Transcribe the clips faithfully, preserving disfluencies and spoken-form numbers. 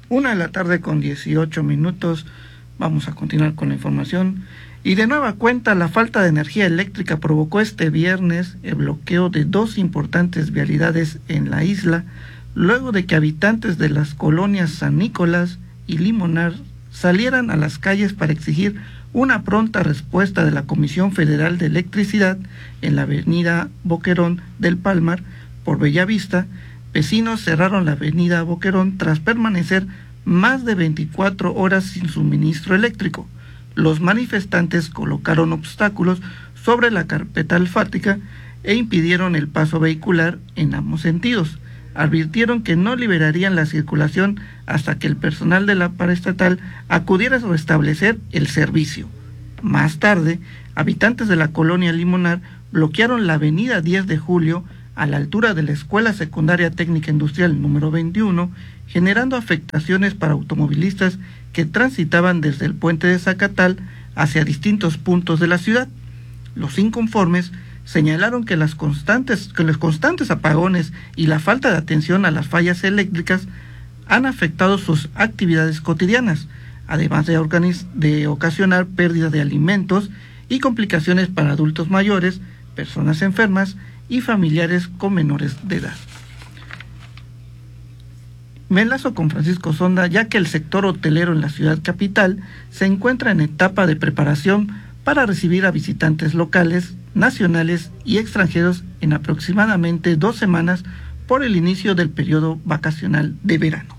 Una de la tarde con dieciocho minutos. Vamos a continuar con la información. Y de nueva cuenta, la falta de energía eléctrica provocó este viernes el bloqueo de dos importantes vialidades en la isla, luego de que habitantes de las colonias San Nicolás y Limonar salieran a las calles para exigir una pronta respuesta de la Comisión Federal de Electricidad en la avenida Boquerón del Palmar por Bellavista. Vecinos cerraron la avenida Boquerón tras permanecer más de veinticuatro horas sin suministro eléctrico. Los manifestantes colocaron obstáculos sobre la carpeta asfáltica e impidieron el paso vehicular en ambos sentidos. Advirtieron que no liberarían la circulación hasta que el personal de la paraestatal acudiera a restablecer el servicio. Más tarde, habitantes de la colonia Limonar bloquearon la avenida diez de julio a la altura de la Escuela Secundaria Técnica Industrial número veintiuno, generando afectaciones para automovilistas que transitaban desde el puente de Zacatal hacia distintos puntos de la ciudad. Los inconformes señalaron que, las constantes, que los constantes apagones y la falta de atención a las fallas eléctricas han afectado sus actividades cotidianas, además de, organiz- de ocasionar pérdida de alimentos y complicaciones para adultos mayores, personas enfermas y familiares con menores de edad. Me enlazo con Francisco Sonda, ya que el sector hotelero en la ciudad capital se encuentra en etapa de preparación para recibir a visitantes locales, nacionales y extranjeros en aproximadamente dos semanas por el inicio del periodo vacacional de verano.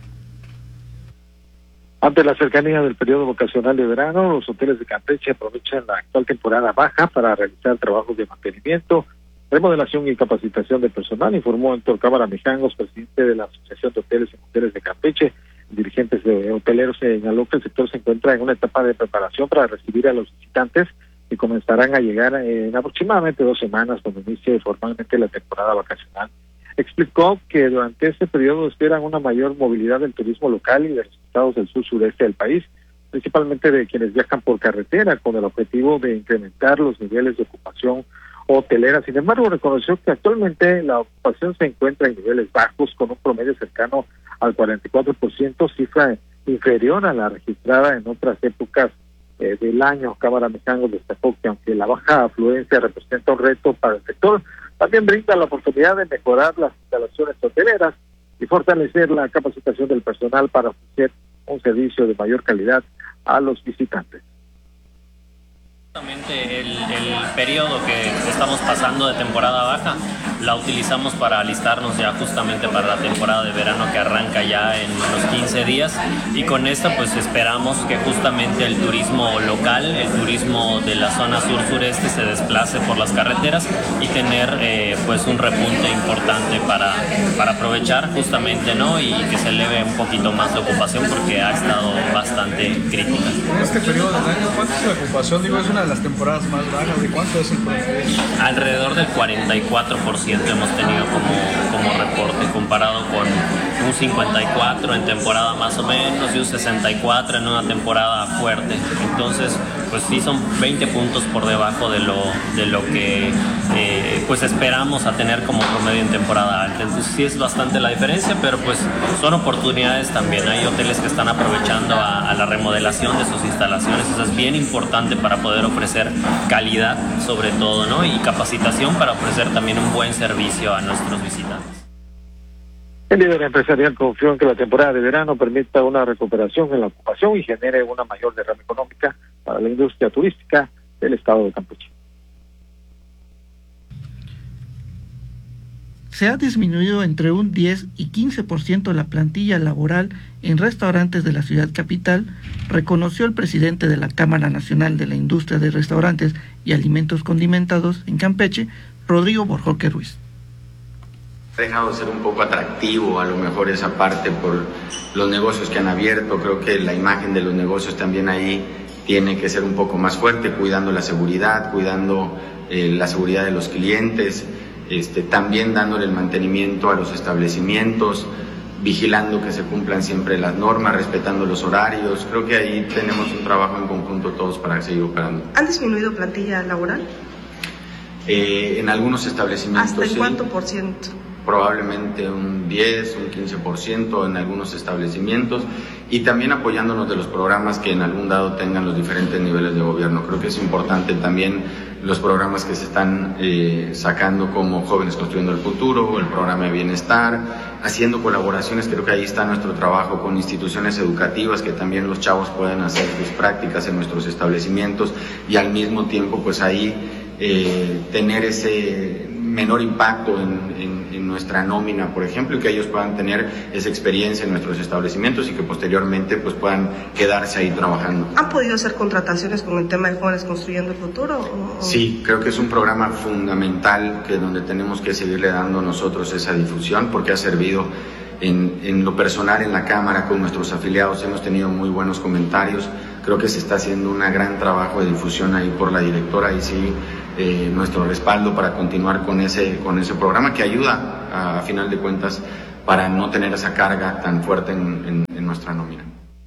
Ante la cercanía del periodo vacacional de verano, los hoteles de Campeche aprovechan la actual temporada baja para realizar trabajos de mantenimiento, remodelación y capacitación de personal, informó Héctor Cámara Mijangos, presidente de la Asociación de Hoteles y Moteles de Campeche. Dirigentes de hoteleros señaló que el sector se encuentra en una etapa de preparación para recibir a los visitantes que comenzarán a llegar en aproximadamente dos semanas cuando inicie formalmente la temporada vacacional. Explicó que durante este periodo esperan una mayor movilidad del turismo local y de los estados del sur-sureste del país, principalmente de quienes viajan por carretera, con el objetivo de incrementar los niveles de ocupación hotelera. Sin embargo, reconoció que actualmente la ocupación se encuentra en niveles bajos, con un promedio cercano al cuarenta y cuatro por ciento, cifra inferior a la registrada en otras épocas eh, del año. Cámara Mijangos destacó que aunque la baja afluencia representa un reto para el sector, también brinda la oportunidad de mejorar las instalaciones hoteleras y fortalecer la capacitación del personal para ofrecer un servicio de mayor calidad a los visitantes. Justamente el, el periodo que estamos pasando de temporada baja la utilizamos para alistarnos ya justamente para la temporada de verano que arranca ya en unos quince días, y con esta pues esperamos que justamente el turismo local, el turismo de la zona sur-sureste se desplace por las carreteras y tener eh, pues un repunte importante para, para aprovechar justamente, ¿no? Y que se eleve un poquito más la ocupación porque ha estado bastante crítica. En este periodo del año, ¿cuánto es la ocupación? Digo, es una de las temporadas más bajas. ¿De cuánto es el promedio? Alrededor del cuarenta y cuatro por ciento hemos tenido como, como reporte, comparado con un cincuenta y cuatro por ciento en temporada más o menos y un sesenta y cuatro por ciento en una temporada fuerte. Entonces, pues sí son veinte puntos por debajo de lo, de lo que eh, pues esperamos a tener como promedio en temporada alta. Entonces sí es bastante la diferencia, pero pues son oportunidades también. Hay hoteles que están aprovechando a, a la remodelación de sus instalaciones. Eso es bien importante para poder ofrecer calidad, sobre todo, ¿no? Y capacitación para ofrecer también un buen servicio a nuestros visitantes. El líder empresarial confió en que la temporada de verano permita una recuperación en la ocupación y genere una mayor derrama económica para la industria turística del estado de Campeche. Se ha disminuido entre un diez y quince por ciento la plantilla laboral en restaurantes de la ciudad capital, reconoció el presidente de la Cámara Nacional de la Industria de Restaurantes y Alimentos Condimentados en Campeche, Rodrigo Borjoque Ruiz. Ha dejado de ser un poco atractivo a lo mejor esa parte por los negocios que han abierto. Creo que la imagen de los negocios también ahí tiene que ser un poco más fuerte, cuidando la seguridad, cuidando eh, la seguridad de los clientes, este, también dándole el mantenimiento a los establecimientos, vigilando que se cumplan siempre las normas, respetando los horarios. Creo que ahí tenemos un trabajo en conjunto todos para seguir operando. ¿Han disminuido plantilla laboral? Eh, en algunos establecimientos. ¿Hasta en sí. cuánto por ciento? probablemente un diez, un quince por ciento en algunos establecimientos, y también apoyándonos de los programas que en algún dado tengan los diferentes niveles de gobierno. Creo que es importante también los programas que se están eh, sacando como Jóvenes Construyendo el Futuro, el programa de Bienestar, haciendo colaboraciones. Creo que ahí está nuestro trabajo con instituciones educativas, que también los chavos pueden hacer sus prácticas en nuestros establecimientos y al mismo tiempo pues ahí eh, tener ese menor impacto en, en, en nuestra nómina, por ejemplo, y que ellos puedan tener esa experiencia en nuestros establecimientos y que posteriormente pues puedan quedarse ahí trabajando. ¿Han podido hacer contrataciones con el tema de Jóvenes Construyendo el Futuro? ¿O? Sí, creo que es un programa fundamental que donde tenemos que seguirle dando nosotros esa difusión, porque ha servido en, en lo personal en la Cámara con nuestros afiliados. Hemos tenido muy buenos comentarios. Creo que se está haciendo un gran trabajo de difusión ahí por la directora, y sí, eh, nuestro respaldo para continuar con ese, con ese programa que ayuda, a, a final de cuentas, para no tener esa carga tan fuerte en, en, en nuestra nómina.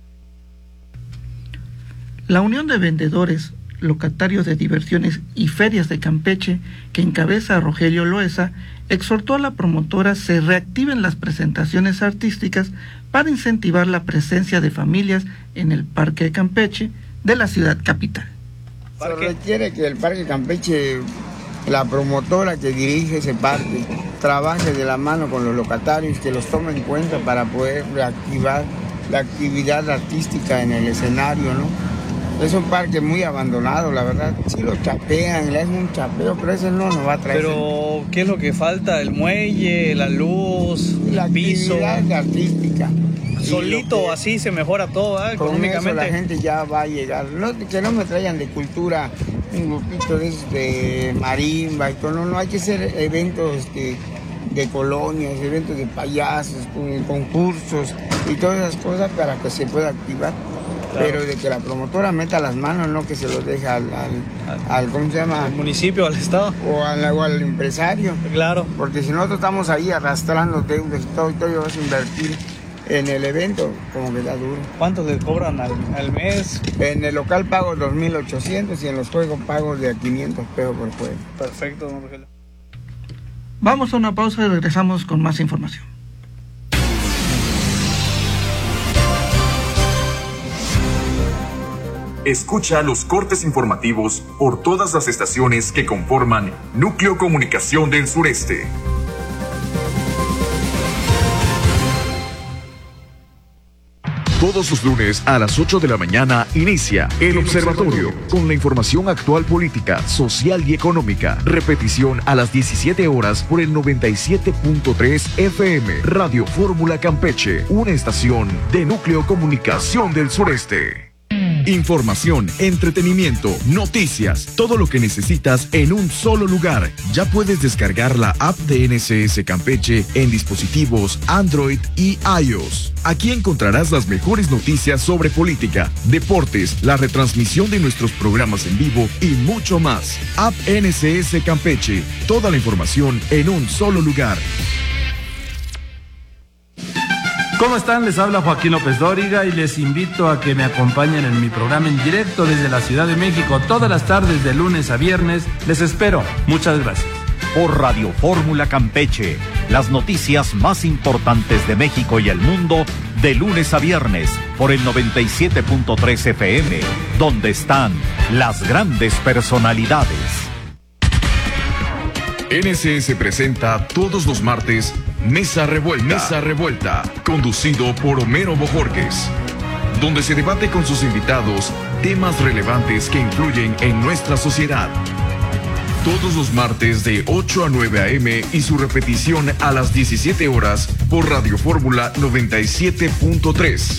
La Unión de Vendedores, Locatarios de Diversiones y Ferias de Campeche, que encabeza a Rogelio Loesa, exhortó a la promotora a se reactiven las presentaciones artísticas para incentivar la presencia de familias en el Parque de Campeche de la ciudad capital. Se requiere que el Parque Campeche, la promotora que dirige ese parque, trabaje de la mano con los locatarios, que los tome en cuenta para poder reactivar la actividad artística en el escenario, ¿no? Es un parque muy abandonado, la verdad. Sí lo chapean, le hacen un chapeo, pero ese no nos va a traer. Pero, ¿qué es lo que falta? ¿El muelle, la luz, la el piso? La actividad artística. Solito que, así se mejora todo, ¿eh? Económicamente. Con eso la gente ya va a llegar. No, que no me traigan de cultura un grupito de, de marimba y todo. No, no, hay que hacer eventos de, de colonias, eventos de payasos, concursos y todas esas cosas para que se pueda activar. Claro. Pero de que la promotora meta las manos, no que se los deje al, al, al ¿cómo se llama? Al municipio, al estado. O al, o al empresario. Claro. Porque si nosotros estamos ahí arrastrando deudas y todo, y todo, y vas a invertir en el evento, como que da duro. ¿Cuánto le cobran al, al mes? En el local pago dos mil ochocientos y en los juegos pago de quinientos pesos por juego. Perfecto, don Rogelio. Vamos a una pausa y regresamos con más información. Escucha los cortes informativos por todas las estaciones que conforman Núcleo Comunicación del Sureste. Todos los lunes a las ocho de la mañana inicia El Observatorio, con la información actual política, social y económica. Repetición a las diecisiete horas por el noventa y siete punto tres F M, Radio Fórmula Campeche, una estación de Núcleo Comunicación del Sureste. Información, entretenimiento, noticias, todo lo que necesitas en un solo lugar. Ya puedes descargar la app de N S S Campeche en dispositivos Android y iOS. Aquí encontrarás las mejores noticias sobre política, deportes, la retransmisión de nuestros programas en vivo y mucho más. App N S S Campeche, toda la información en un solo lugar. ¿Cómo están? Les habla Joaquín López Dóriga y les invito a que me acompañen en mi programa en directo desde la Ciudad de México todas las tardes de lunes a viernes. Les espero. Muchas gracias. Por Radio Fórmula Campeche, las noticias más importantes de México y el mundo de lunes a viernes por el noventa y siete punto tres F M, donde están las grandes personalidades. N S S presenta todos los martes Mesa Revuelta, Mesa Revuelta, conducido por Homero Bojorquez, donde se debate con sus invitados temas relevantes que influyen en nuestra sociedad. Todos los martes de ocho a nueve a eme y su repetición a las diecisiete horas por Radio Fórmula noventa y siete punto tres.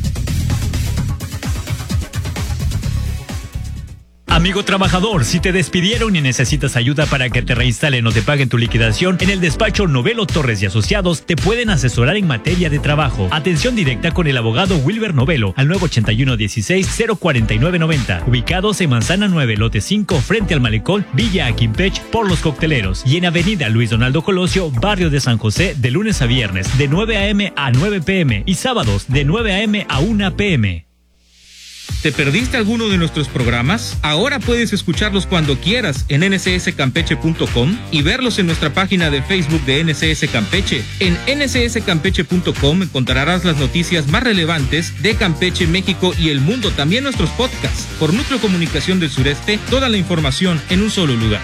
Amigo trabajador, si te despidieron y necesitas ayuda para que te reinstalen o te paguen tu liquidación, en el despacho Novelo Torres y Asociados te pueden asesorar en materia de trabajo. Atención directa con el abogado Wilber Novelo al nueve ochenta y uno dieciséis cero cuarenta y nueve noventa, ubicados en Manzana nueve, lote cinco, frente al Malecón, Villa Aquimpech, por Los Cocteleros, y en Avenida Luis Donaldo Colosio, barrio de San José, de lunes a viernes, de nueve a eme a nueve pe eme y sábados de nueve a eme a una pe eme. ¿Te perdiste alguno de nuestros programas? Ahora puedes escucharlos cuando quieras en ene ce ese campeche punto com y verlos en nuestra página de Facebook de N C S Campeche. En ene ce ese campeche punto com encontrarás las noticias más relevantes de Campeche, México y el mundo, también nuestros podcasts. Por Núcleo Comunicación del Sureste, toda la información en un solo lugar.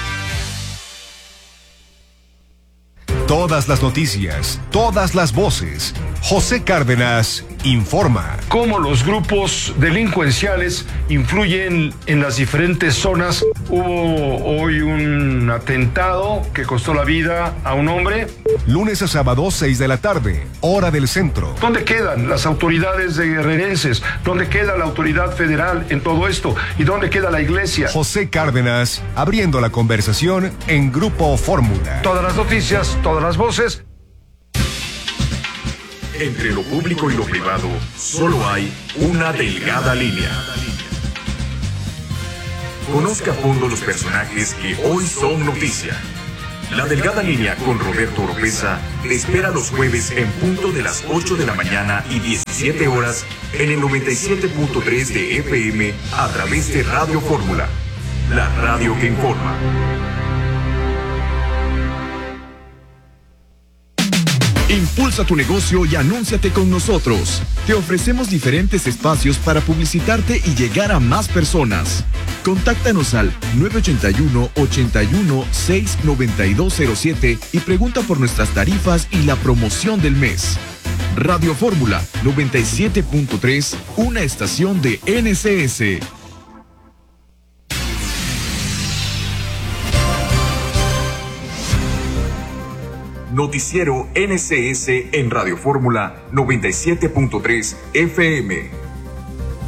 Todas las noticias, todas las voces. José Cárdenas informa. Cómo los grupos delincuenciales influyen en las diferentes zonas. Hubo hoy un atentado que costó la vida a un hombre. Lunes a sábado, seis de la tarde, hora del centro. ¿Dónde quedan las autoridades de guerrerenses? ¿Dónde queda la autoridad federal en todo esto? ¿Y dónde queda la iglesia? José Cárdenas, abriendo la conversación en Grupo Fórmula. Todas las noticias, todas las voces. Entre lo público y lo privado, solo hay una delgada línea. Conozca a fondo los personajes que hoy son noticia. La delgada línea con Roberto Oropesa te espera los jueves en punto de las ocho de la mañana y diecisiete horas en el noventa y siete punto tres de F M a través de Radio Fórmula, la radio que informa. Impulsa tu negocio y anúnciate con nosotros. Te ofrecemos diferentes espacios para publicitarte y llegar a más personas. Contáctanos al nueve ocho uno, ocho uno, seis nueve dos cero siete y pregunta por nuestras tarifas y la promoción del mes. Radio Fórmula noventa y siete punto tres, una estación de N C S. Noticiero N C S en Radio Fórmula noventa y siete punto tres F M.